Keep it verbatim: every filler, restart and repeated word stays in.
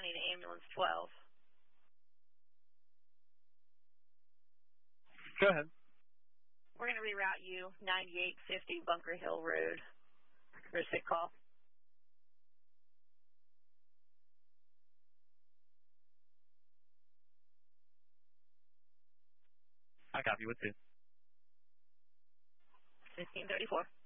County to ambulance twelve. Go ahead. We're going to reroute you ninety-eight fifty Bunker Hill Road for a sick call. I copy. What's it? fifteen thirty-four.